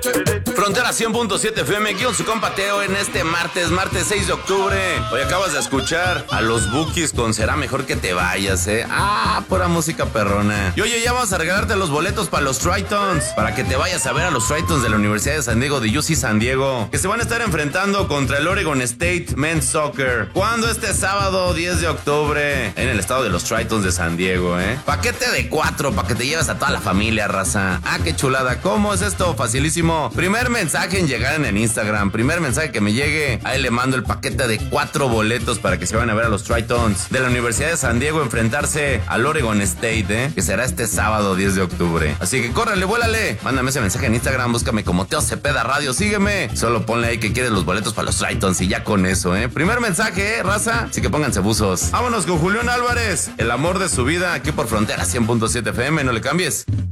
Frontera 100.7 FM, guión su compa Teo en este martes 6 de octubre. Hoy acabas de escuchar a los Bukis con Será Mejor Que Te Vayas, pura música perrona. Y oye, ya vamos a regalarte los boletos para los Tritons, para que te vayas a ver a los Tritons de la Universidad de San Diego, de UC San Diego, que se van a estar enfrentando contra el Oregon State Men's Soccer. ¿Cuándo? Este sábado 10 de octubre, en el estado de los Tritons de San Diego, Paquete de 4, para que te lleves a toda la familia, raza. Qué chulada. ¿Cómo es esto? Facilísimo. Primer mensaje en llegar en el Instagram, primer mensaje que me llegue, ahí le mando el paquete de 4 boletos para que se vayan a ver a los Tritons de la Universidad de San Diego enfrentarse al Oregon State, que será este sábado 10 de octubre. Así que córrele, vuélale, mándame ese mensaje en Instagram, búscame como Teo Cepeda Radio, sígueme, solo ponle ahí que quieres los boletos para los Tritons y ya con eso, primer mensaje, raza, así que pónganse buzos. Vámonos con Julián Álvarez, el amor de su vida, aquí por Frontera 100.7 FM, no le cambies.